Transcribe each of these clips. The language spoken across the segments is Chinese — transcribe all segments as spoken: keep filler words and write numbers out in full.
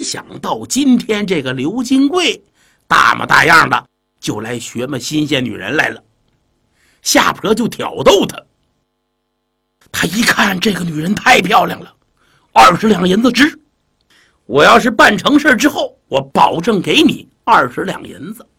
想到今天这个刘金贵大模大样的就来学么新鲜女人来了，夏婆就挑逗他。他一看这个女人太漂亮了，二十两银子值，我要是办成事之后，我保证给你二十两银子。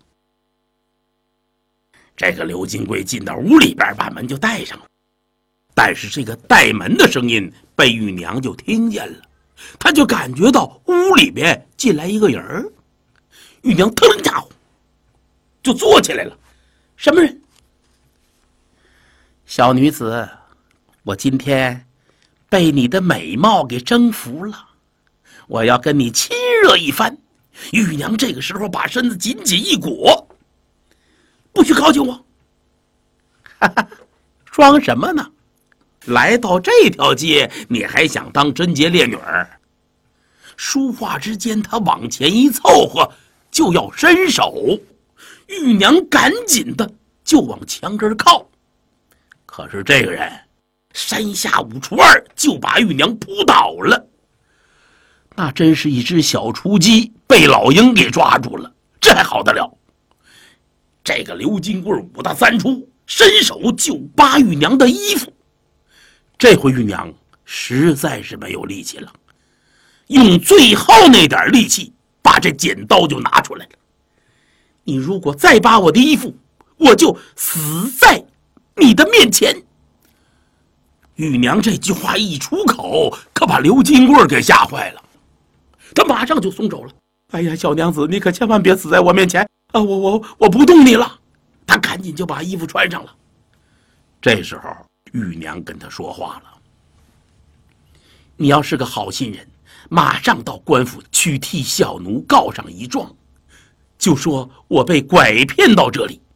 这个刘金贵进到屋里边，把门就带上了，但是这个带门的声音被玉娘就听见了，他就感觉到屋里边进来一个人。玉娘腾一下就坐起来了。什么人？小女子，我今天被你的美貌给征服了，我要跟你亲热一番。玉娘这个时候把身子紧紧一裹，不许靠近我。哈哈，装什么呢？来到这条街，你还想当贞洁烈女儿？说话之间，他往前一凑合，就要伸手。玉娘赶紧的就往墙根靠，可是这个人三下五除二就把玉娘扑倒了。那真是一只小雏鸡被老鹰给抓住了，这还好得了？这个刘金贵五大三粗，伸手就扒玉娘的衣服。这回玉娘实在是没有力气了，用最后那点力气把这剪刀就拿出来了。你如果再扒我的衣服，我就死在你的面前。玉娘这句话一出口，可把刘金贵给吓坏了，他马上就松手了。哎呀，小娘子，你可千万别死在我面前啊！我我我不动你了。他赶紧就把衣服穿上了。这时候玉娘跟他说话了：你要是个好心人，马上到官府去替小奴告上一状，就说我被拐骗到这里。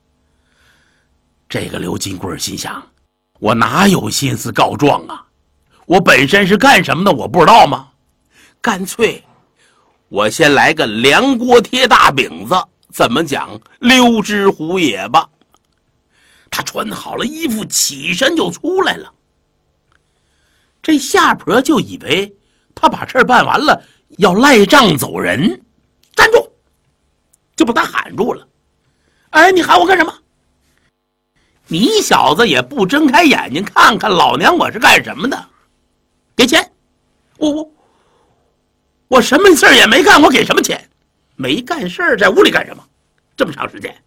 这个刘金贵心想，我哪有心思告状啊？我本身是干什么的我不知道吗？干脆我先来个凉锅贴大饼子，怎么讲溜之胡也吧。他穿好了衣服，起身就出来了。这夏婆就以为他把事办完了，要赖账走人。站住！就把他喊住了。哎，你喊我干什么？你小子也不睁开眼睛看看老娘我是干什么的？给钱！我我我什么事儿也没干，我给什么钱？没干事儿，在屋里干什么？这么长时间？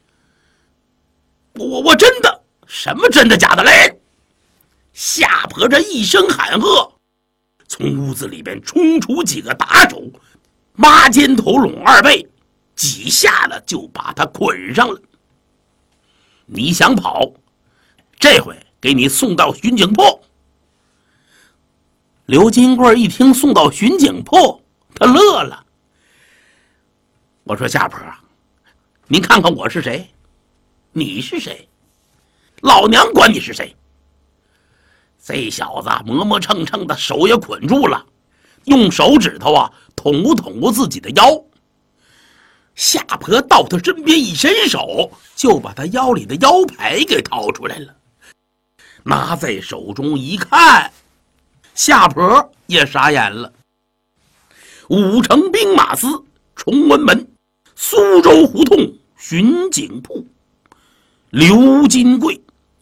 我我我真的什么真的假的嘞？夏婆这一声喊喝，从屋子里边冲出几个打手，抹肩头拢二背，几下子就把他捆上了。你想跑，这回给你送到巡警铺。刘金贵一听送到巡警铺，他乐了。我说夏婆，您看看我是谁，你是谁？老娘管你是谁？这小子磨磨蹭蹭的，手也捆住了，用手指头啊捅咕捅咕自己的腰。夏婆到他身边一伸手，就把他腰里的腰牌给掏出来了，拿在手中一看，夏婆也傻眼了。五城兵马司崇文门苏州胡同巡警铺刘金贵。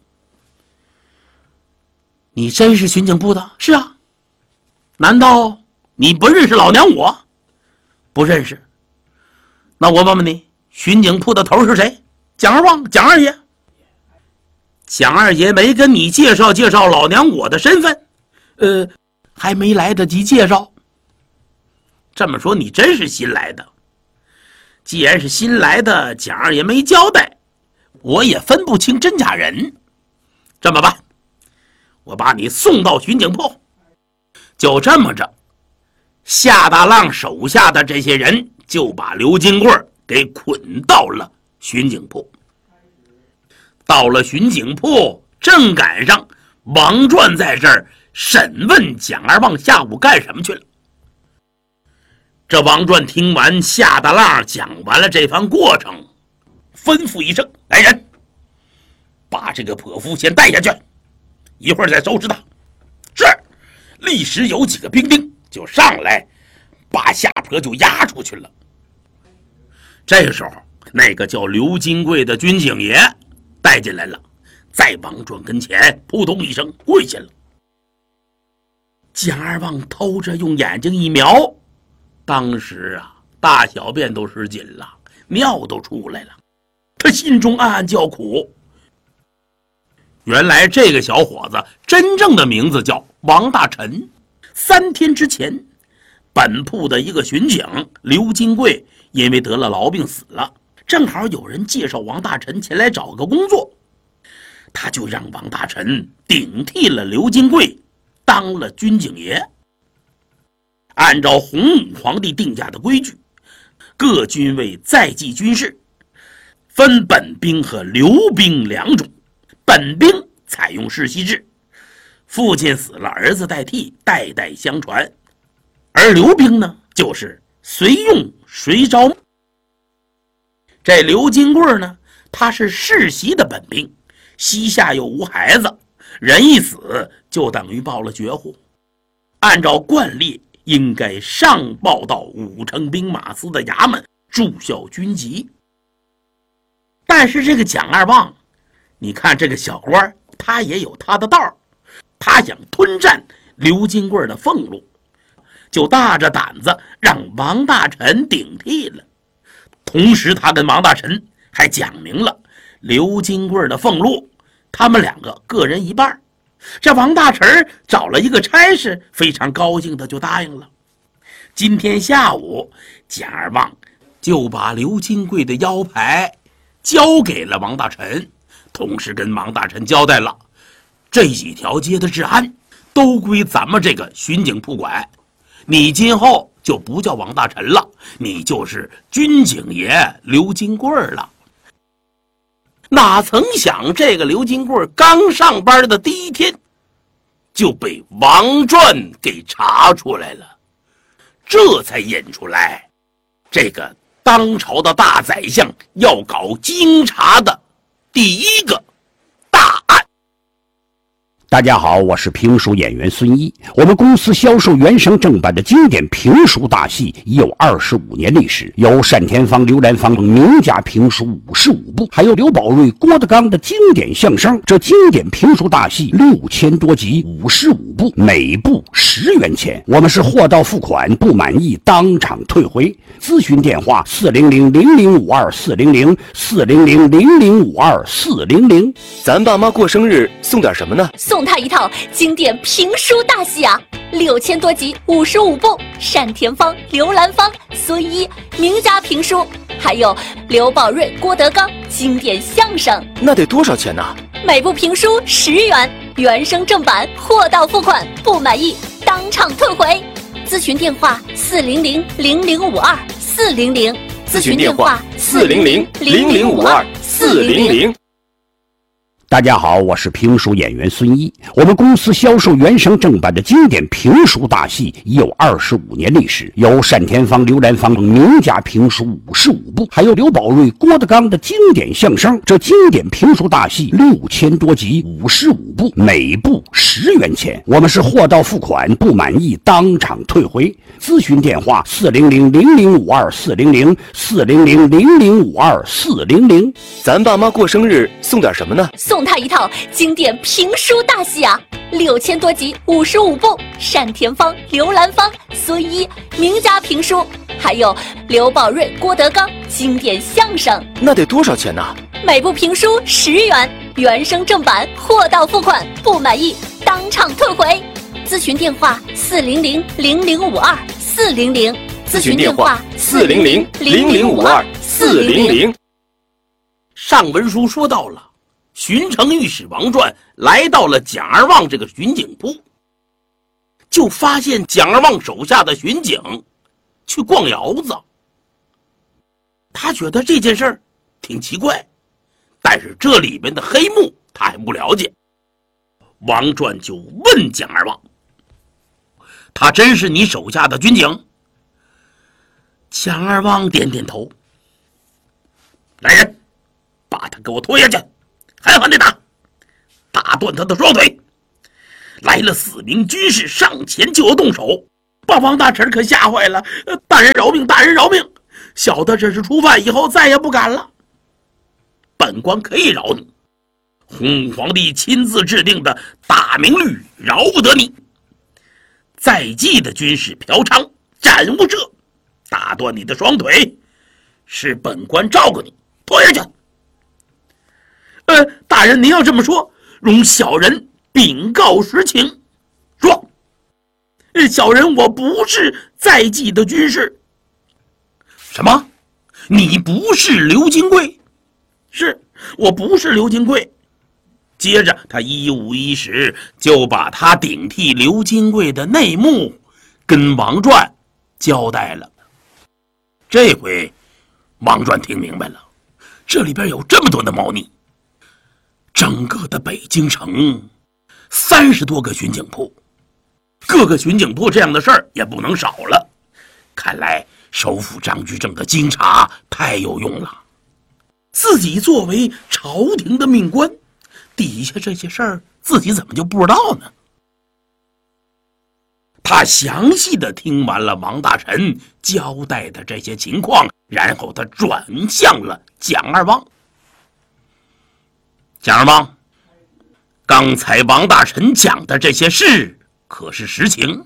你真是巡警部的？是啊。难道你不认识老娘我？不认识。那我问问你，巡警铺的头是谁？蒋二旺，蒋二爷。蒋二爷没跟你介绍介绍老娘我的身份？呃，还没来得及介绍。这么说你真是新来的。既然是新来的，蒋二爷没交代，我也分不清真假人。这么办，我把你送到巡警铺。就这么着，夏大浪手下的这些人就把刘金贵给捆到了巡警铺。到了巡警铺，正赶上王传在这儿审问蒋二旺下午干什么去了。这王传听完夏大浪讲完了这番过程，吩咐一声：来人，把这个泼妇先带下去，一会儿再收拾他。是。立时有几个兵丁就上来把夏车就押出去了。这时候那个叫刘金贵的军警爷带进来了，在王转跟前扑通一声跪下了。蒋二旺偷着用眼睛一瞄，当时啊大小便都失禁了，尿都出来了，他心中暗暗叫苦。原来这个小伙子真正的名字叫王大臣。三天之前，本铺的一个巡警刘金贵因为得了痨病死了，正好有人介绍王大臣前来找个工作，他就让王大臣顶替了刘金贵，当了军警爷。按照洪武皇帝定下的规矩，各军位在记军事，分本兵和流兵两种。本兵采用世袭制，父亲死了儿子代替，代代相传。而流兵呢，就是随用随招。这刘金贵呢，他是世袭的本兵，膝下又无孩子，人一死就等于报了绝户。按照惯例，应该上报到武城兵马司的衙门注效军籍。但是这个蒋二旺，你看这个小官，他也有他的道，他想吞占刘金贵的俸禄，就大着胆子让王大臣顶替了。同时他跟王大臣还讲明了刘金贵的俸禄，他们两个各人一半。这王大臣找了一个差事，非常高兴的就答应了。今天下午，蒋二旺就把刘金贵的腰牌交给了王大臣，同时跟王大臣交代了，这几条街的治安都归咱们这个巡警铺管，你今后就不叫王大臣了，你就是军警爷刘金贵了。哪曾想这个刘金贵刚上班的第一天就被王传给查出来了，这才引出来这个当朝的大宰相要搞京察的第一个大案。 大家好，我是评书演员孙一。我们公司销售原声正版的经典评书大戏已有二十五年历史，有单田芳、刘兰芳名家评书五十五部，还有刘宝瑞、郭德纲的经典相声。这经典评书大戏六千多集，五十五部，每部十元钱。我们是货到付款，不满意当场退回。咨询电话：四零零零零五二四零零四零零零零五二四零零。 咱爸妈过生日送点什么呢？ 送他一套经典评书大戏啊，六千多集，五十五部，单田芳、刘兰芳、孙一名家评书，还有刘宝瑞、郭德纲经典相声。 那得多少钱呢？ 每部评书十元，原声正版，货到付款，不满意当场退回。咨询电话：四零零零零五二四零零。 咨询电话：四零零零零五二四零零。 大家好，我是评书演员孙一。我们公司销售原声正版的经典评书大戏已有二十五年历史，有单田芳、刘兰芳名家评书五十五部，还有刘宝瑞、郭德纲的经典相声。这经典评书大戏六千多集，五十五部，每部十元钱。我们是货到付款，不满意当场退回。咨询电话：四零零零零五二四零零四零零零零五二四零零。 咱爸妈过生日送点什么呢？ 送他一套经典评书大戏啊，六千多集，五十五部，单田芳、刘兰芳、孙一名家评书，还有刘宝瑞、郭德纲经典相声。 那得多少钱呢？ 每部评书十元，原声正版，货到付款，不满意当场退回。咨询电话：四零零零零五二四零零。 咨询电话：四零零零零五二四零零。 上文书说到了，巡城御史王传来到了蒋二旺这个巡警铺，就发现蒋二旺手下的巡警去逛窑子。他觉得这件事儿挺奇怪，但是这里边的黑幕他还不了解。王传就问蒋二旺：“他真是你手下的军警？”蒋二旺点点头。来人，把他给我拖下去，狠狠地打，打断他的双腿。来了四名军士上前就要动手， 把王大臣可吓坏了。大人饶命，大人饶命！小的这是初犯，以后再也不敢了。本官可以饶你，洪皇帝亲自制定的大明律饶不得你。在即的军事嫖娼、斩无赦，打断你的双腿，是本官照顾你，拖下去。呃，大人您要这么说，容小人禀告实情。说，呃，小人我不是在即的军士。什么？你不是刘金贵？是，我不是刘金贵。接着他一五一十就把他顶替刘金贵的内幕跟王传交代了。这回王传听明白了，这里边有这么多的猫腻。整个的北京城三十多个巡警铺，各个巡警铺这样的事儿也不能少了。看来首府张居正的京察太有用了，自己作为朝廷的命官，底下这些事儿自己怎么就不知道呢？他详细的听完了王大臣交代的这些情况，然后他转向了蒋二汪。蒋二汪，刚才王大臣讲的这些事可是实情？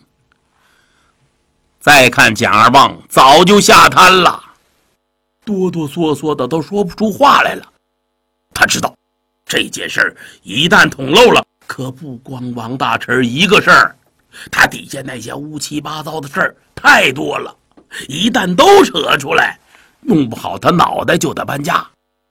再看蒋二汪早就下瘫了，哆哆嗦嗦的都说不出话来了。他知道这件事儿一旦捅漏了，可不光王大臣一个事儿，他底下那些乌七八糟的事儿太多了，一旦都扯出来，弄不好他脑袋就得搬家。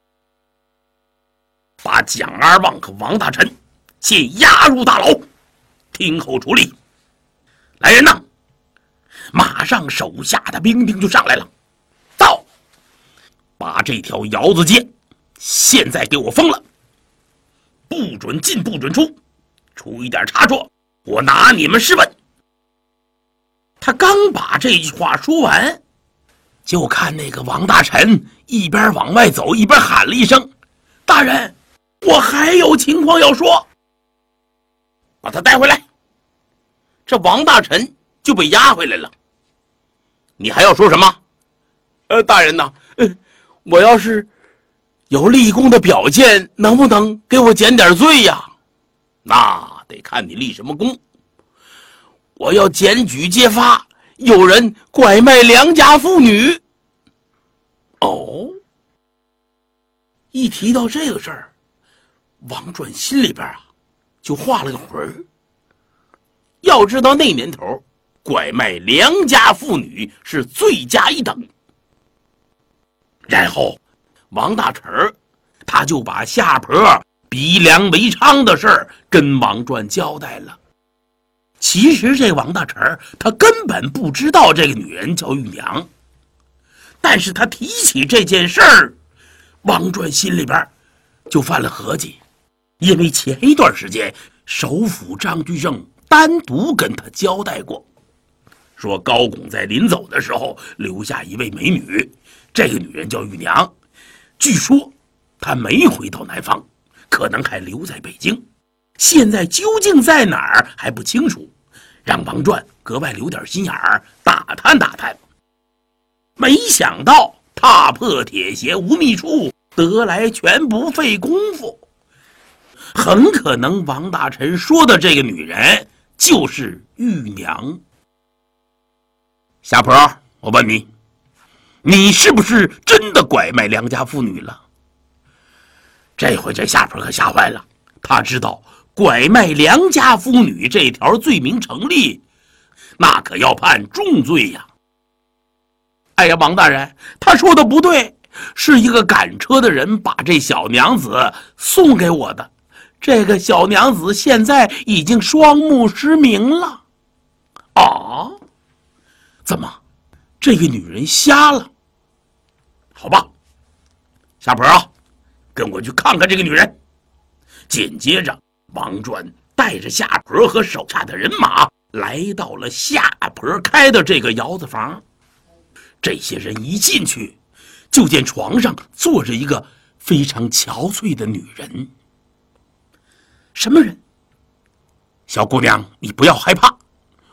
把蒋二汪和王大臣先押入大牢，听候处理。来人呐！马上手下的兵丁就上来了。到，把这条窑子街现在给我封了，不准进不准出，出一点差错我拿你们试问。他刚把这句话说完，就看那个王大臣一边往外走一边喊了一声：大人，我还有情况要说。把他带回来。这王大臣就被押回来了。你还要说什么？呃，大人呐，呃，我要是有立功的表现，能不能给我减点罪呀？那得看你立什么功。我要检举揭发有人拐卖良家妇女。哦，一提到这个事儿，王传心里边啊就画了个魂儿。要知道那年头，拐卖良家妇女是罪加一等。然后王大臣他就把下婆逼良为娼的事儿跟王传交代了。其实这王大臣他根本不知道这个女人叫玉娘，但是他提起这件事儿，王传心里边就犯了合计，因为前一段时间首辅张居正单独跟他交代过，说高拱在临走的时候留下一位美女，这个女人叫玉娘，据说她没回到南方，可能还留在北京，现在究竟在哪儿还不清楚，让王传格外留点心眼儿，打探打探。没想到踏破铁鞋无觅处，得来全不费功夫。很可能王大臣说的这个女人就是玉娘。夏婆，我问你，你是不是真的拐卖良家妇女了？这回这夏婆可吓坏了，他知道拐卖良家妇女这条罪名成立，那可要判重罪呀。哎呀，王大人，他说的不对，是一个赶车的人把这小娘子送给我的，这个小娘子现在已经双目失明了。啊？怎么，这个女人瞎了？好吧，夏婆啊，跟我去看看这个女人。紧接着王传带着夏婆和手下的人马来到了夏婆开的这个窑子房。这些人一进去，就见床上坐着一个非常憔悴的女人。什么人？小姑娘，你不要害怕，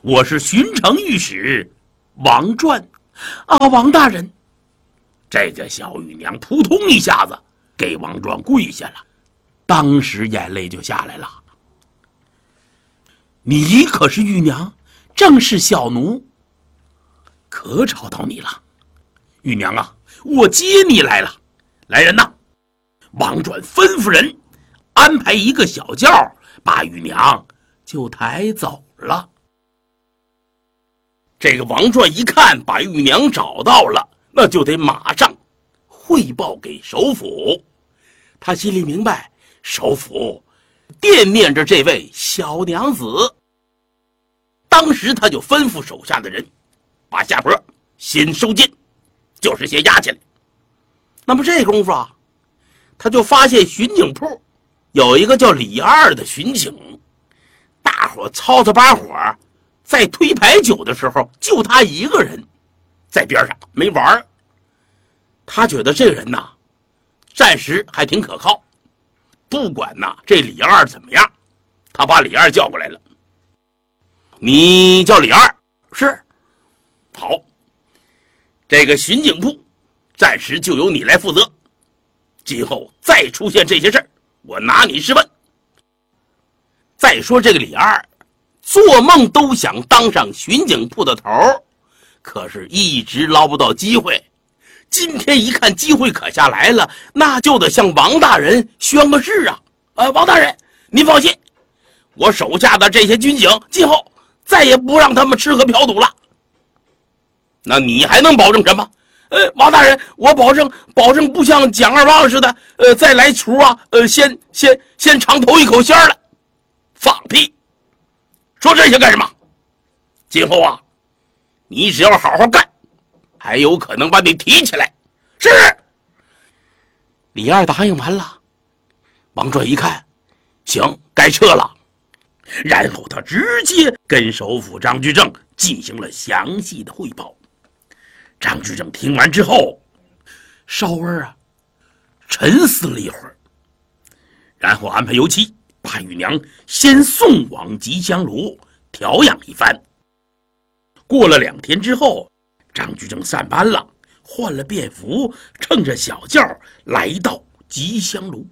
我是巡城御史王传。啊，王大人。这个小玉娘扑通一下子给王传跪下了，当时眼泪就下来了。你可是玉娘，正是小奴，可找到你了。玉娘啊，我接你来了。来人呐！王传吩咐人安排一个小轿，把玉娘就抬走了。这个王传一看把玉娘找到了，那就得马上汇报给首府。他心里明白，首府惦念着这位小娘子。当时他就吩咐手下的人把下坡先收进，就是先押起来。那么这功夫啊，他就发现巡警铺有一个叫李二的巡警，大伙操操把火在推牌九的时候，就他一个人在边上没玩。他觉得这个人呐，暂时还挺可靠。不管呐这李二怎么样，他把李二叫过来了。你叫李二？是。好，这个巡警部暂时就由你来负责，今后再出现这些事儿，我拿你试问。再说这个李二做梦都想当上巡警部的头，可是一直捞不到机会。今天一看机会可下来了，那就得向王大人宣个誓啊！呃，王大人，您放心，我手下的这些军警今后再也不让他们吃喝嫖赌了。那你还能保证什么？呃，王大人，我保证，保证不像蒋二旺似的，呃，再来厨啊，呃，先先先尝头一口鲜了。放屁！说这些干什么？今后啊，你只要好好干，还有可能把你提起来。是。李二答应完了，王传一看，行，该撤了。然后他直接跟首府张居正进行了详细的汇报。张居正听完之后，稍微啊沉思了一会儿，然后安排油漆把玉娘先送往吉祥炉调养一番。过了两天之后，张居正散班了，换了便服，乘着小轿来到吉祥炉。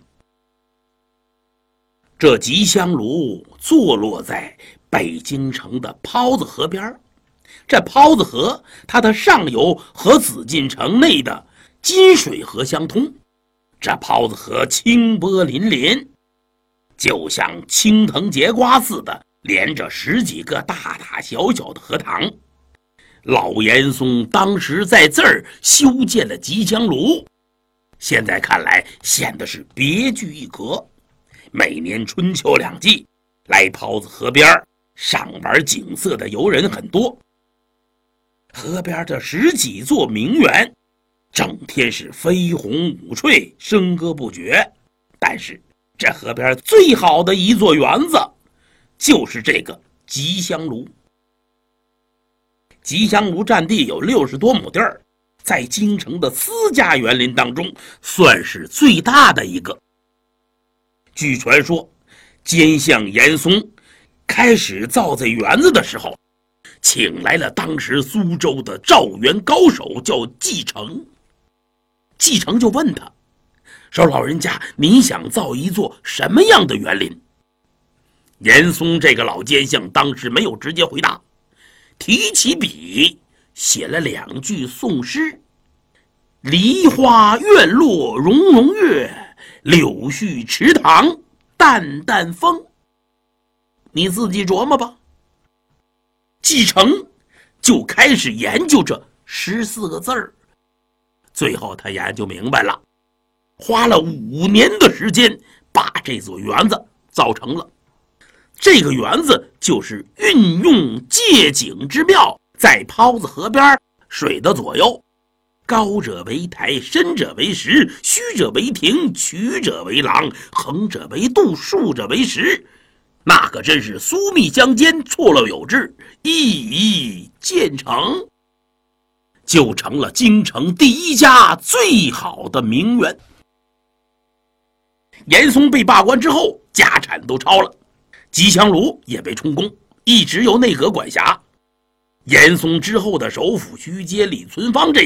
这吉祥炉坐落在北京城的抛子河边，这抛子河它的上游和紫禁城内的金水河相通，这抛子河清波粼粼，就像青藤节瓜似的连着十几个大大小小的荷塘。老严嵩当时在这儿修建了吉祥炉，现在看来显得是别具一格。每年春秋两季来抛子河边赏玩景色的游人很多。河边的十几座名园整天是飞鸿舞翠，笙歌不绝。但是这河边最好的一座园子就是这个吉祥炉。吉祥炉占地有六十多亩地儿，在京城的私家园林当中算是最大的一个。据传说，奸相严嵩开始造这园子的时候，请来了当时苏州的造园高手，叫季承。季承就问他说：“老人家，您想造一座什么样的园林？”严嵩这个老奸相当时没有直接回答，提起笔写了两句宋诗：“梨花院落融融月，柳絮池塘淡淡风。”你自己琢磨吧。季承就开始研究这十四个字儿，最后他研究明白了，花了五年的时间把这座园子造成了。这个园子就是运用借景之妙，在抛子河边水的左右，高者为台，深者为石，虚者为亭，曲者为廊，横者为渡，竖者为石，那可真是疏密相间，错落有致，一一建成，就成了京城第一家最好的名园。严嵩被罢官之后，家产都抄了，吉祥炉也被充公，一直由内阁管辖。 严嵩之后的首辅虚阶李存芳这